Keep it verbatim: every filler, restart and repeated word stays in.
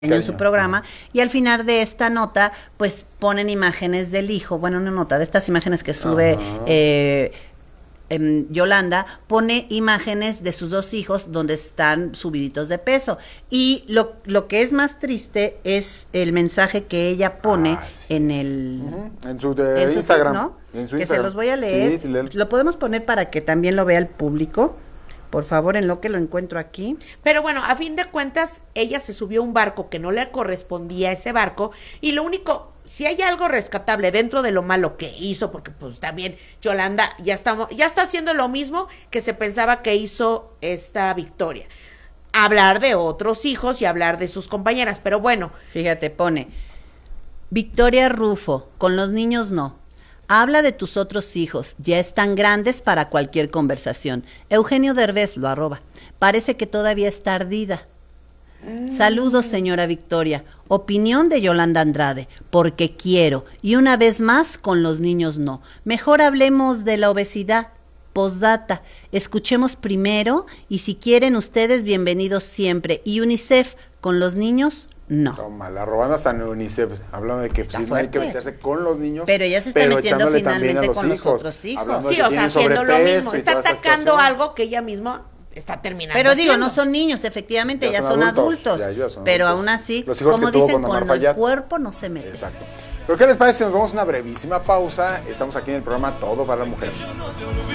en su programa, y al final de esta nota pues ponen imágenes del hijo, bueno, una nota de estas imágenes que sube eh, eh, Yolanda, pone imágenes de sus dos hijos donde están subiditos de peso, y lo, lo que es más triste es el mensaje que ella pone ah, sí. en el uh-huh. en su, de en su Instagram, ¿no? en su que Instagram. Se los voy a leer, sí, sí, lo podemos poner para que también lo vea el público. Por favor, en lo que lo encuentro aquí. Pero bueno, a fin de cuentas, ella se subió a un barco que no le correspondía a ese barco, y lo único, si hay algo rescatable dentro de lo malo que hizo, porque pues también Yolanda ya está, ya está haciendo lo mismo que se pensaba que hizo esta Victoria. Hablar de otros hijos y hablar de sus compañeras, pero bueno. Fíjate, pone, Victoria Rufo, con los niños no. Habla de tus otros hijos, ya están grandes para cualquier conversación. Eugenio Derbez lo arroba. Parece que todavía está ardida. Mm. Saludos, señora Victoria. Opinión de Yolanda Andrade, porque quiero, y una vez más, con los niños no. Mejor hablemos de la obesidad. Postdata, escuchemos primero, y si quieren ustedes, bienvenidos siempre. Y UNICEF, con los niños, no. Toma, la robando hasta en UNICEF, hablando de que sí, no hay que meterse con los niños. Pero ella se está metiendo finalmente los con hijos, los otros hijos. Sí, o sea, haciendo lo mismo, está atacando algo que ella misma está terminando Pero digo, haciendo. No son niños, efectivamente, ya, ya son, son adultos, adultos ya, ya son pero adultos. Aún así, como dicen, con, con el cuerpo no se mete. Exacto. Pero ¿qué les parece? Nos vamos a una brevísima pausa. Estamos aquí en el programa Todo para la Mujer.